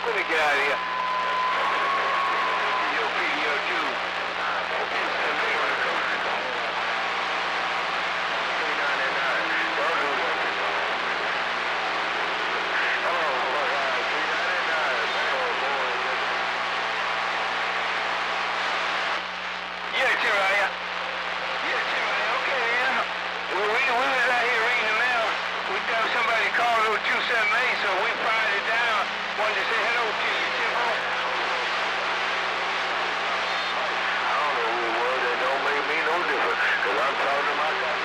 Let me get out of here. Yo, PDO2. Somebody called 027 so we fired it down. Wanted to say hello to you, Tim Hall. I don't know who it was. That don't make me no difference, because I'm talking to my guy.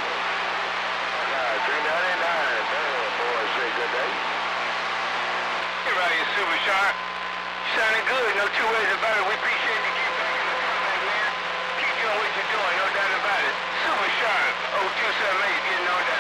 399. Damn, boy, say good day. Hey, right, you super sharp. You sounding good, no two ways about it. We appreciate you keep back in the comment, man. Keep doing what you're doing, no doubt about it. Super sharp. 0278, getting no doubt.